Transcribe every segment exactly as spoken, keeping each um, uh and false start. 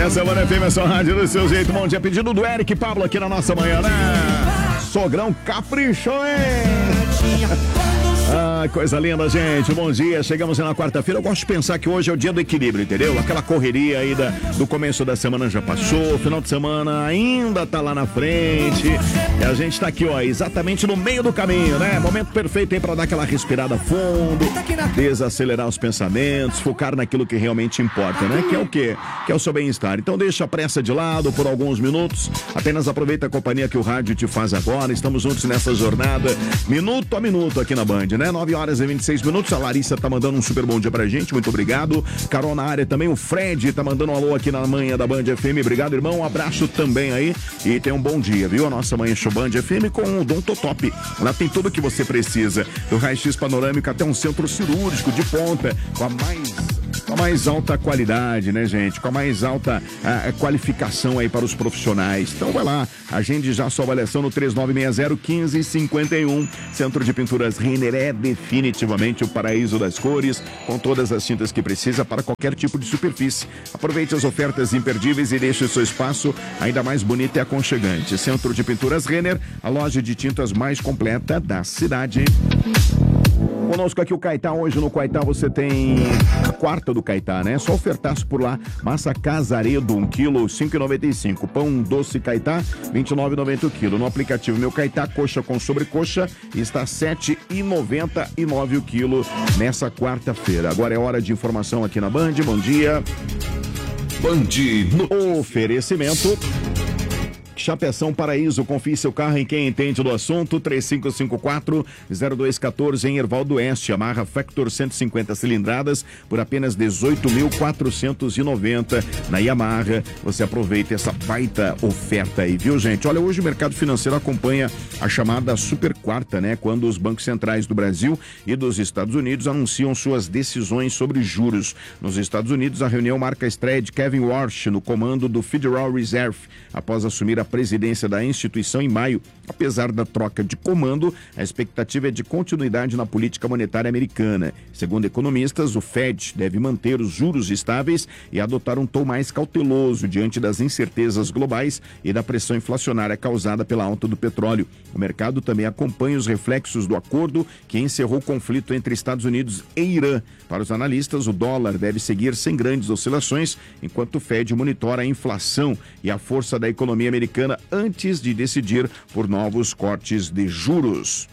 Essa é a Band F M, essa rádio do seu jeito. Bom dia, pedido do Eric Pablo aqui na nossa manhã, né? Sogrão caprichou, hein? Ah, coisa linda, gente. Bom dia, chegamos na quarta-feira. Eu gosto de pensar que hoje é o dia do equilíbrio, entendeu? Aquela correria aí da, do começo da semana já passou, final de semana ainda tá lá na frente. E a gente tá aqui, ó, exatamente no meio do caminho, né? Momento perfeito aí pra dar aquela respirada fundo, desacelerar os pensamentos, focar naquilo que realmente importa, né? Que é o quê? Que é o seu bem-estar. Então deixa a pressa de lado por alguns minutos, apenas aproveita a companhia que o rádio te faz agora. Estamos juntos nessa jornada, minuto a minuto aqui na Band, né? nove horas e vinte e seis minutos. A Larissa tá mandando um super bom dia pra gente, muito obrigado. Carol na área também, o Fred tá mandando um alô aqui na manhã da Band F M. Obrigado, irmão, um abraço também aí e tenha um bom dia, viu? A nossa manhã show Band F M com o Dom Totop. Lá tem tudo o que você precisa, do raio-x panorâmico até um centro cirúrgico de ponta, com a mais... com a mais alta qualidade, né, gente? Com a mais alta a, a qualificação aí para os profissionais. Então vai lá, agende já sua avaliação no três nove seis zero, um cinco cinco um. Centro de Pinturas Renner é definitivamente o paraíso das cores, com todas as tintas que precisa para qualquer tipo de superfície. Aproveite as ofertas imperdíveis e deixe o seu espaço ainda mais bonito e aconchegante. Centro de Pinturas Renner, a loja de tintas mais completa da cidade. Conosco aqui o Caetá, hoje no Caetá você tem a quarta do Caetá, né? Só ofertaço por lá, massa Casaredo, um quilo, cinco reais e noventa e cinco. Pão doce Caetá, vinte e nove reais e noventa centavos o quilo. No aplicativo Meu Caetá, coxa com sobrecoxa, está sete reais e noventa e nove centavos o quilo nessa quarta-feira. Agora é hora de informação aqui na Band, bom dia. Band no... Oferecimento... Chapeação Paraíso, confie seu carro em quem entende do assunto. Três cinco cinco quatro, zero dois um quatro em Hervaldo Oeste. Yamaha Factor cento e cinquenta cilindradas por apenas dezoito mil quatrocentos e noventa na Yamaha. Você aproveita essa baita oferta aí, viu, gente? Olha, hoje o mercado financeiro acompanha a chamada super quarta, né? Quando os bancos centrais do Brasil e dos Estados Unidos anunciam suas decisões sobre juros. Nos Estados Unidos, a reunião marca a estreia de Kevin Warsh no comando do Federal Reserve, após assumir a presidência da instituição em maio. Apesar da troca de comando, a expectativa é de continuidade na política monetária americana. Segundo economistas, o Fed deve manter os juros estáveis e adotar um tom mais cauteloso diante das incertezas globais e da pressão inflacionária causada pela alta do petróleo. O mercado também acompanha os reflexos do acordo que encerrou o conflito entre Estados Unidos e Irã. Para os analistas, o dólar deve seguir sem grandes oscilações, enquanto o Fed monitora a inflação e a força da economia americana antes de decidir por novos cortes de juros.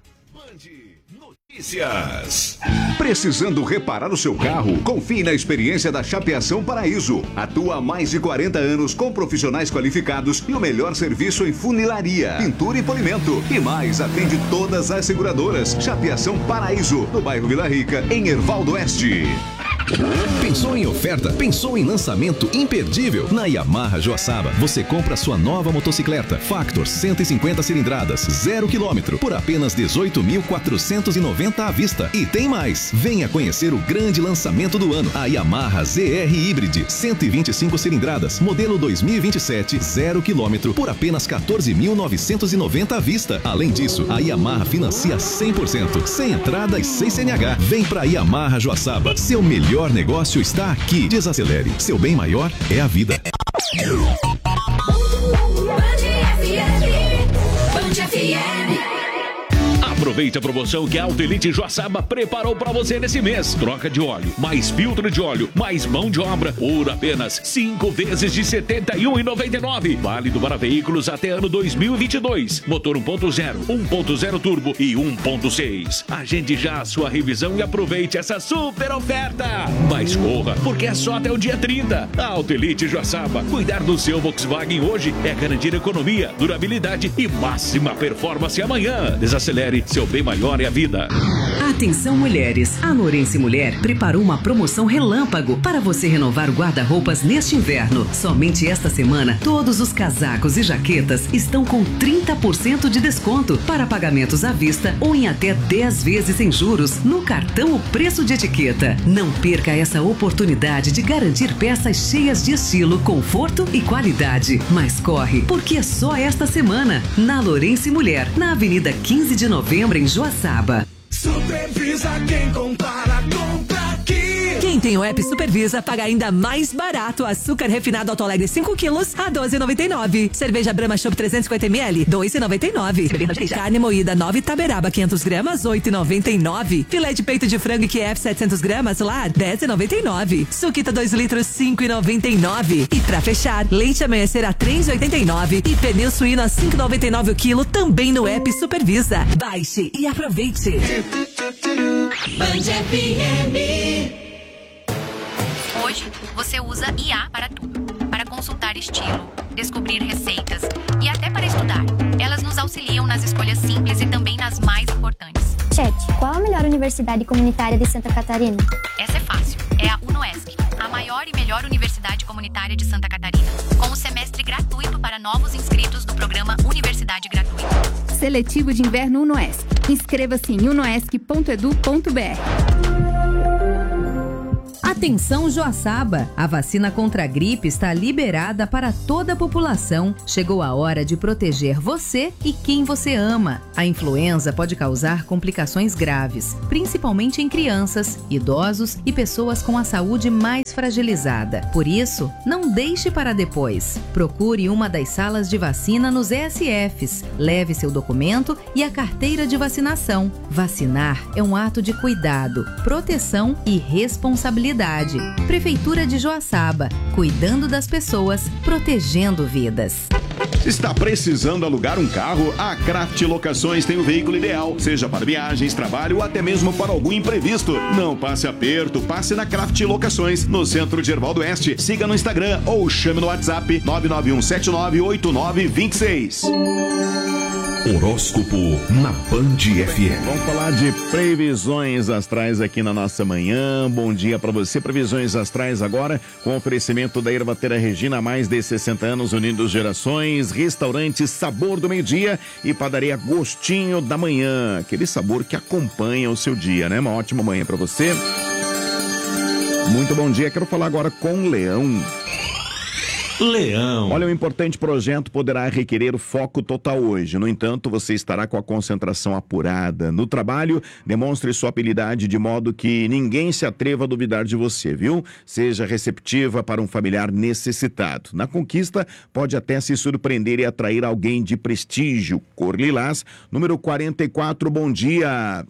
Notícias. Precisando reparar o seu carro? Confie na experiência da Chapeação Paraíso. Atua há mais de quarenta anos com profissionais qualificados e o melhor serviço em funilaria, pintura e polimento. E mais, atende todas as seguradoras. Chapeação Paraíso, no bairro Vila Rica, em Hervaldo Oeste. Pensou em oferta? Pensou em lançamento imperdível? Na Yamaha Joaçaba, você compra sua nova motocicleta Factor cento e cinquenta cilindradas, zero quilômetro, por apenas dezoito mil quatrocentos e noventa à vista. E tem mais! Venha conhecer o grande lançamento do ano, a Yamaha Z R Hybrid, cento e vinte e cinco cilindradas, modelo dois mil e vinte e sete, zero quilômetro, por apenas quatorze mil novecentos e noventa à vista. Além disso, a Yamaha financia cem por cento, sem entrada e sem C N H. Vem pra Yamaha Joaçaba, seu melhor O negócio está aqui. Desacelere. Seu bem maior é a vida. Aproveite a promoção que a Auto Elite Joaçaba preparou para você nesse mês. Troca de óleo, mais filtro de óleo, mais mão de obra por apenas cinco vezes de setenta e um reais e noventa e nove centavos. Válido para veículos até ano dois mil e vinte e dois. Motor um ponto zero, um ponto zero turbo e um ponto seis. Agende já a sua revisão e aproveite essa super oferta. Mas corra, porque é só até o dia trinta. A Auto Elite Joaçaba. Cuidar do seu Volkswagen hoje é garantir economia, durabilidade e máxima performance amanhã. Desacelere. Seu bem maior é a vida. Atenção, mulheres. A Lourenço Mulher preparou uma promoção relâmpago para você renovar o guarda-roupas neste inverno. Somente esta semana, todos os casacos e jaquetas estão com trinta por cento de desconto para pagamentos à vista ou em até dez vezes sem juros no cartão O Preço de Etiqueta. Não perca essa oportunidade de garantir peças cheias de estilo, conforto e qualidade. Mas corre, porque é só esta semana. Na Lourenço Mulher, na Avenida quinze de novembro, em Joaçaba. Supervisa quem compara, compra aqui. Quem Quem tem o app Supervisa paga ainda mais barato. Açúcar refinado Alto Alegre cinco quilos a doze reais e noventa e nove centavos. Cerveja Brahma Chopp trezentos e cinquenta mililitros, dois reais e noventa e nove centavos. Carne moída nove Taberaba quinhentos gramas, oito reais e noventa e nove centavos. Filé de peito de frango Q F setecentos gramas lá, dez reais e noventa e nove centavos. Suquita dois litros, cinco reais e noventa e nove centavos. E pra fechar, leite amanhecer a três reais e oitenta e nove centavos. E pneu suíno a cinco reais e noventa e nove centavos o quilo também no app Supervisa. Baixe e aproveite. Band F M. Hoje, você usa I A para tudo. Para consultar estilo, descobrir receitas e até para estudar. Elas nos auxiliam nas escolhas simples e também nas mais importantes. Chat, qual a melhor universidade comunitária de Santa Catarina? Essa é fácil. É a UnoESC, a maior e melhor universidade comunitária de Santa Catarina, com o semestre gratuito para novos inscritos do programa Universidade Gratuita. Seletivo de Inverno UnoESC. Inscreva-se em unoesc ponto edu ponto br. Atenção Joaçaba, a vacina contra a gripe está liberada para toda a população. Chegou a hora de proteger você e quem você ama. A influenza pode causar complicações graves, principalmente em crianças, idosos e pessoas com a saúde mais fragilizada. Por isso, não deixe para depois. Procure uma das salas de vacina nos E S Fs. Leve seu documento e a carteira de vacinação. Vacinar é um ato de cuidado, proteção e responsabilidade. Prefeitura de Joaçaba, cuidando das pessoas, protegendo vidas. Está precisando alugar um carro? A Craft Locações tem o veículo ideal, seja para viagens, trabalho ou até mesmo para algum imprevisto. Não passe aperto, passe na Craft Locações, no centro de Ervaldo Oeste. Siga no Instagram ou chame no WhatsApp nove nove um sete nove oito nove dois seis. Horóscopo na Band F M. Vamos falar de previsões astrais aqui na nossa manhã. Bom dia para você. Previsões astrais agora com oferecimento da Ervatera Regina, há mais de sessenta anos unindo gerações. Restaurante Sabor do Meio-Dia e Padaria Gostinho da Manhã. Aquele sabor que acompanha o seu dia, né? Uma ótima manhã para você. Muito bom dia. Quero falar agora com o Leão. Leão. Olha, um importante projeto poderá requerer foco total hoje. No entanto, você estará com a concentração apurada. No trabalho, demonstre sua habilidade de modo que ninguém se atreva a duvidar de você, viu? Seja receptiva para um familiar necessitado. Na conquista, pode até se surpreender e atrair alguém de prestígio. Cor lilás, número quarenta e quatro, bom dia.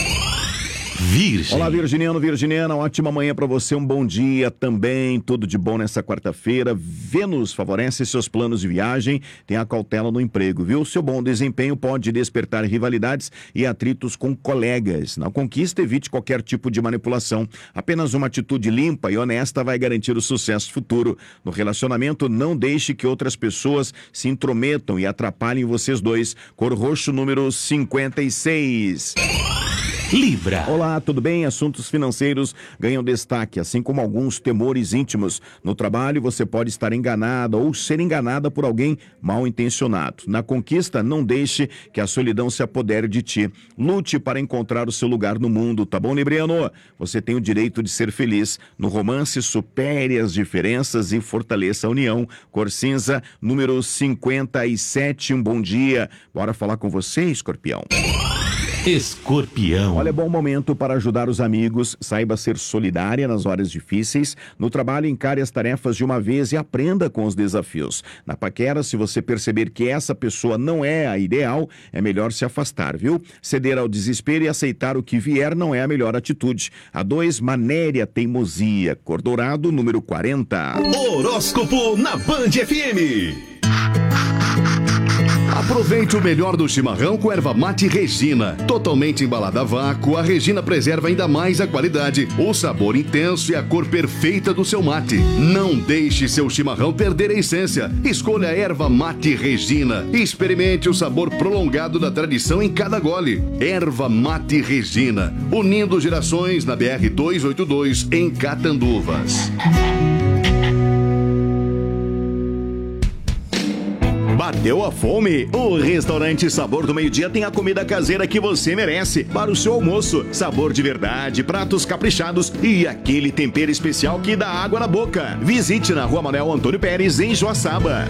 Virgem. Olá, virginiano, virginiana, ótima manhã para você, um bom dia também, tudo de bom nessa quarta-feira. Vênus favorece seus planos de viagem, tenha cautela no emprego, viu? Seu bom desempenho pode despertar rivalidades e atritos com colegas. Na conquista, evite qualquer tipo de manipulação. Apenas uma atitude limpa e honesta vai garantir o sucesso futuro. No relacionamento, não deixe que outras pessoas se intrometam e atrapalhem vocês dois. Cor roxo, número cinquenta e seis. Libra. Olá, tudo bem? Assuntos financeiros ganham destaque, assim como alguns temores íntimos. No trabalho, você pode estar enganada ou ser enganada por alguém mal intencionado. Na conquista, não deixe que a solidão se apodere de ti. Lute para encontrar o seu lugar no mundo, tá bom, Libriano? Você tem o direito de ser feliz. No romance, supere as diferenças e fortaleça a união. Cor cinza, número cinquenta e sete, um bom dia. Bora falar com você, Escorpião. Escorpião. Olha, bom momento para ajudar os amigos. Saiba ser solidária nas horas difíceis. No trabalho, encare as tarefas de uma vez e aprenda com os desafios. Na paquera, se você perceber que essa pessoa não é a ideal, é melhor se afastar, viu? Ceder ao desespero e aceitar o que vier não é a melhor atitude. A dois, manere a teimosia. Cor dourado, número quarenta. Horóscopo na Band F M. Aproveite o melhor do chimarrão com erva mate Regina. Totalmente embalada a vácuo, a Regina preserva ainda mais a qualidade, o sabor intenso e a cor perfeita do seu mate. Não deixe seu chimarrão perder a essência. Escolha a erva mate Regina e experimente o sabor prolongado da tradição em cada gole. Erva mate Regina, unindo gerações na B R duzentos e oitenta e dois em Catanduvas. Bateu a fome? O restaurante Sabor do Meio-Dia tem a comida caseira que você merece para o seu almoço. Sabor de verdade, pratos caprichados e aquele tempero especial que dá água na boca. Visite na Rua Manuel Antônio Pérez, em Joaçaba.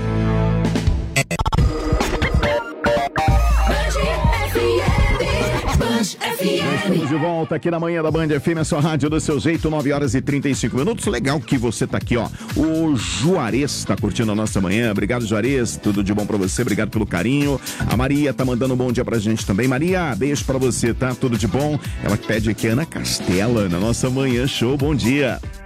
Band F M, Band F M. Estamos de volta aqui na manhã da Band F M, a sua rádio do seu jeito, nove horas e trinta e cinco minutos. Legal que você tá aqui, ó. O Juarez tá curtindo a nossa manhã. Obrigado, Juarez. Tudo de bom pra você. Obrigado pelo carinho. A Maria tá mandando um bom dia pra gente também. Maria, beijo pra você, tá? Tudo de bom. Ela pede aqui Ana Castela na nossa manhã show. Bom dia.